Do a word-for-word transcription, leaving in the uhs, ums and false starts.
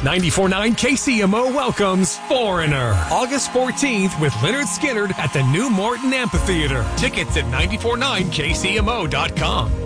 ninety-four point nine K C M O welcomes Foreigner, August fourteenth with Leonard Skinner at the New Morton Amphitheater. Tickets at nine four nine K C M O dot com.